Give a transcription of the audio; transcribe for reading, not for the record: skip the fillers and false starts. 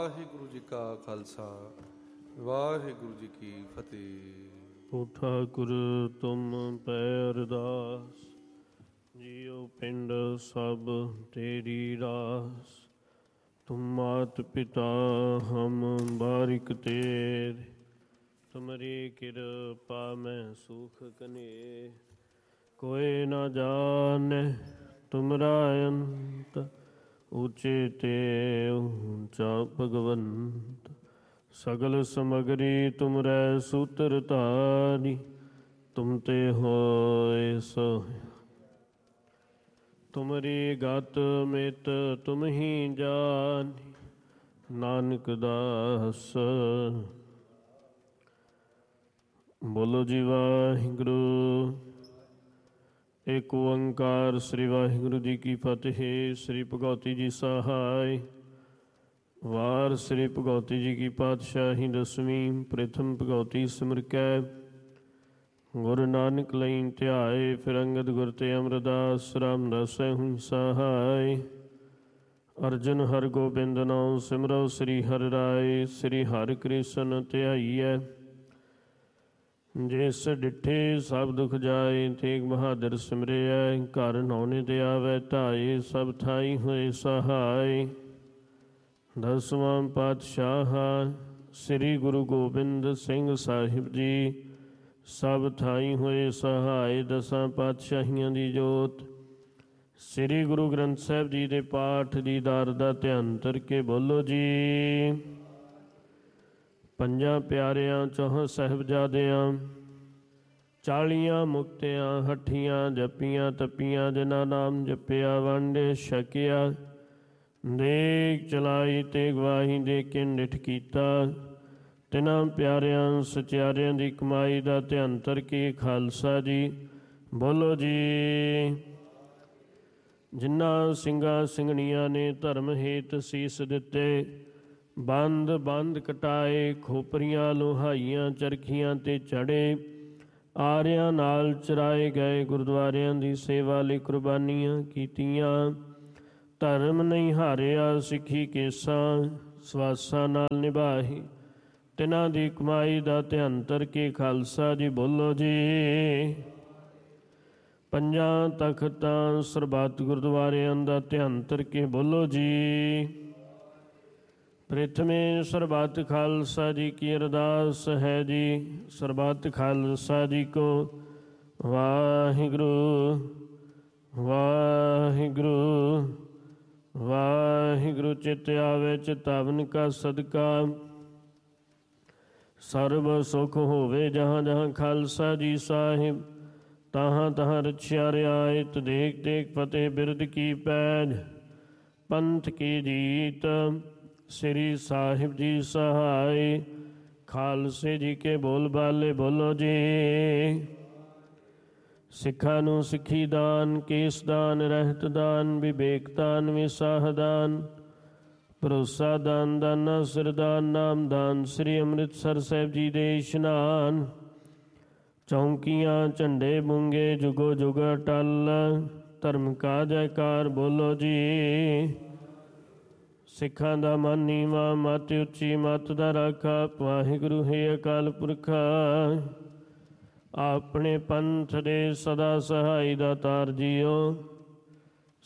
ਵਾਹਿਗੁਰੂ ਜੀ ਕਾ ਖਾਲਸਾ ਵਾਹਿਗੁਰੂ ਜੀ ਕੀ ਫਤਿਹ। ਓ ਠਾਕੁਰ ਤੁਮ ਪੈ ਅਰਦਾਸ, ਜੀਉ ਪਿੰਡ ਸਭ ਤੇਰੀ ਰਾਸ। ਤੁਮ ਮਾਤ ਪਿਤਾ ਹਮ ਬਾਰਿਕ ਤੇਰੇ, ਤੁਮਰੀ ਕਿਰਪਾ ਮੈਂ ਸੁਖ ਕਨੇ। ਕੋਇ ਨਾ ਜਾਣੈ ਤੁਮਰਾ ਅੰਤ, ਉੱਚੇ ਤੇ ਉੱਚਾ ਭਗਵੰਤ। ਸਗਲ ਸਮਗਰੀ ਤੁਮਰੈ ਸੂਤਰ ਧਾਰੀ, ਤੁਮ ਤੇ ਹੋਇ ਸੋਇ। ਤੁਮਰੀ ਗਤ ਮਿਤ ਤੁਮ ਹੀ ਜਾਣੀ, ਨਾਨਕ ਦਾਸ। ਬੋਲੋ ਜੀ ਵਾਹਿਗੁਰੂ। ਏਕ ਓੰਕਾਰ ਸ੍ਰੀ ਵਾਹਿਗੁਰੂ ਜੀ ਕੀ ਫਤਿਹ। ਸ੍ਰੀ ਭਗਉਤੀ ਜੀ ਸਹਾਇ। ਵਾਰ ਸ੍ਰੀ ਭਗਉਤੀ ਜੀ ਕੀ ਪਾਤਸ਼ਾਹੀ ਦਸਵੀਂ। ਪ੍ਰਥਮ ਭਗਉਤੀ ਸਿਮਰ ਕੈ, ਗੁਰੂ ਨਾਨਕ ਲਈ ਧਿਆਏ। ਫਿਰ ਅੰਗਦ ਗੁਰ ਤੇ ਅਮਰਦਾਸ, ਰਾਮਦਾਸੈ ਹੁਇ ਸਹਾਇ। ਅਰਜਨ ਹਰਿ ਗੋਬਿੰਦ ਨਾਉ ਸਿਮਰੋ, ਸ੍ਰੀ ਹਰਿ ਰਾਏ। ਸ੍ਰੀ ਹਰਿ ਕ੍ਰਿਸ਼ਨ ਧਿਆਈਐ, ਜਿਸ ਡਿਠੇ ਸਭ ਦੁਖ ਜਾਏ। ਤੇਗ ਬਹਾਦਰ ਸਿਮਰਿਐ, ਘਰ ਨਾਉਨੇ ਤੇ ਆਵੈ ਧਾਏ। ਸਭ ਥਾਈ ਹੋਏ ਸਹਾਈ। ਦਸਵਾਂ ਪਾਤਸ਼ਾਹ ਸ੍ਰੀ ਗੁਰੂ ਗੋਬਿੰਦ ਸਿੰਘ ਸਾਹਿਬ ਜੀ, ਸਭ ਥਾਈ ਹੋਏ ਸਹਾਈ। ਦਸਾਂ ਪਾਤਸ਼ਾਹੀਆਂ ਦੀ ਜੋਤ ਸ੍ਰੀ ਗੁਰੂ ਗ੍ਰੰਥ ਸਾਹਿਬ ਜੀ ਦੇ ਪਾਠ ਦੀਦਾਰ ਦਾ ਧਿਆਨ ਧਰ ਕੇ ਬੋਲੋ ਜੀ। ਪੰਜਾਂ ਪਿਆਰਿਆਂ ਚੌਹਾਂ ਸਾਹਿਬਜ਼ਾਦਿਆਂ, 40 ਮੁਕਤਿਆਂ ਹੱਠੀਆਂ ਜਪੀਆਂ ਤਪੀਆਂ। ਜਿਨ੍ਹਾਂ ਨਾਮ ਜਪਿਆ ਵੰਡੇ ਛਕਿਆ, ਦੇਗ ਚਲਾਈ ਤੇ ਗਵਾਹੀ ਦੇ ਕੇ ਨਿਠ ਕੀਤਾ। ਤਿਨਾਂ ਪਿਆਰਿਆਂ ਸਚਿਆਰਿਆਂ ਦੀ ਕਮਾਈ ਦਾ ਧਿਆਨ ਧਰ ਕੇ ਖਾਲਸਾ ਜੀ ਬੋਲੋ ਜੀ। ਜਿਨ੍ਹਾਂ ਸਿੰਘਾਂ ਸਿੰਘਣੀਆਂ ਨੇ ਧਰਮ ਹੇਤ ਸੀਸ ਦਿੱਤੇ, ਬੰਦ ਬੰਦ ਕਟਾਏ। ਖੋਪਰੀਆਂ ਲੋਹਾਈਆਂ ਚਰਖੀਆਂ ਤੇ ਚੜੇ, ਆਰਿਆਂ ਨਾਲ ਚਰਾਏ ਗਏ। ਗੁਰਦੁਆਰਿਆਂ ਦੀ ਸੇਵਾ ਲਈ ਕੁਰਬਾਨੀਆਂ ਕੀਤੀਆਂ। ਧਰਮ ਨਹੀਂ ਹਾਰਿਆ ਸਿੱਖੀ ਕੇਸਾਂ, ਸਵਾਸਾਂ ਨਾਲ ਨਿਭਾਹੀ। ਤਿਨਾਂ ਦੀ ਕਮਾਈ ਦਾ ਧਿਆਨ ਧਰ ਕੇ ਖਾਲਸਾ ਜੀ ਬੋਲੋ ਜੀ। ਪੰਜਾਂ ਤਖਤਾਂ ਸਰਬੱਤ ਗੁਰਦੁਆਰਿਆਂ ਦਾ ਧਿਆਨ ਧਰ ਕੇ ਬੋਲੋ ਜੀ। ਪ੍ਰਥਮੇ ਸਰਬੱਤ ਖਾਲਸਾ ਜੀ ਕੀ ਅਰਦਾਸ ਹੈ ਜੀ। ਸਰਬੱਤ ਖਾਲਸਾ ਜੀ ਕੋ ਵਾਹਿਗੁਰੂ ਵਾਹਿਗੁਰੂ ਵਾਹਿਗੁਰੂ। ਚਿਤ ਆਵੇ ਚਿਤਾਵਨ ਕਾ ਸਦਕਾ, ਸਰਬ ਸੁਖ ਹੋਵੇ ਜਹਾਂ ਜਹਾਂ ਖਾਲਸਾ ਜੀ ਸਾਹਿਬ। ਤਹਾਂ ਤਹਾਂ ਰਛਿਆ ਰਿਆਇਤ, ਦੇਖ ਦੇਖ ਫਤਿਹ ਬਿਰਦ ਕੀ ਪੈਜ। ਪੰਥ ਕੀ ਜੀਤ ਸ੍ਰੀ ਸਾਹਿਬ ਜੀ ਸਹਾਈ। ਖਾਲਸੇ ਜੀ ਕੇ ਬੋਲ ਬਾਲੇ ਬੋਲੋ ਜੀ। ਸਿੱਖਾਂ ਨੂੰ ਸਿੱਖੀ ਦਾਨ, ਕੇਸ ਦਾਨ, ਰਹਿਤ ਦਾਨ, ਵਿਵੇਕ ਦਾਨ, ਵਿਸਾਹ ਦਾਨ, ਭਰੋਸਾ ਦਾਨ, ਦਾਨਾ ਸਿਰਦਾਨ, ਨਾਮ ਦਾਨ। ਸ੍ਰੀ ਅੰਮ੍ਰਿਤਸਰ ਸਾਹਿਬ ਜੀ ਦੇ ਇਸ਼ਨਾਨ, ਚੌਂਕੀਆਂ ਝੰਡੇ ਬੁੰਗੇ ਜੁਗੋ ਜੁਗ ਅਟਲ। ਧਰਮ ਕਾ ਜੈਕਾਰ ਬੋਲੋ ਜੀ। ਸਿੱਖਾਂ ਦਾ ਮਨ ਨੀਵਾਂ, ਮਤ ਉੱਚੀ, ਮਤ ਦਾ ਰਾਖਾ। ਵਾਹਿਗੁਰੂ ਹੈ ਅਕਾਲ ਪੁਰਖ, ਆਪਣੇ ਪੰਥ ਦੇ ਸਦਾ ਸਹਾਈ ਦਾਤਾਰ ਜੀਓ।